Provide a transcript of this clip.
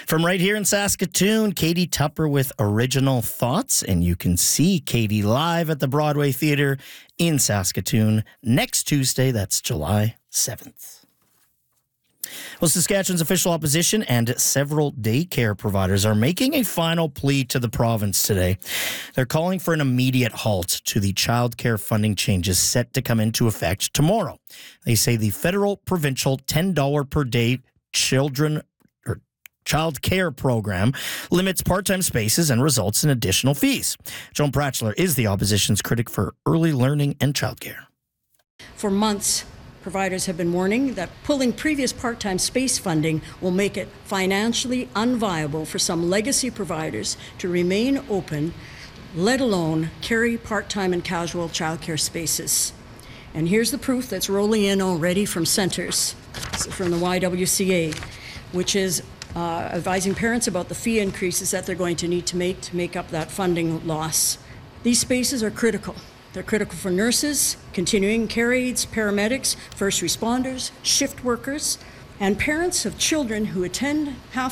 From right here in Saskatoon, Katie Tupper with Original Thoughts, and you can see Katie live at the Broadway Theatre in Saskatoon next Tuesday. That's July 7th. Well, Saskatchewan's official opposition and several daycare providers are making a final plea to the province today. They're calling for an immediate halt to the childcare funding changes set to come into effect tomorrow. They say the federal provincial $10 per day child care program limits part-time spaces and results in additional fees. Joan Pratchler is the opposition's critic for early learning and childcare. For months, providers have been warning that pulling previous part-time space funding will make it financially unviable for some legacy providers to remain open, let alone carry part-time and casual childcare spaces. And here's the proof that's rolling in already from centres, from the YWCA, which is advising parents about the fee increases that they're going to need to make up that funding loss. These spaces are critical. They're critical for nurses, continuing care aides, paramedics, first responders, shift workers, and parents of children who attend half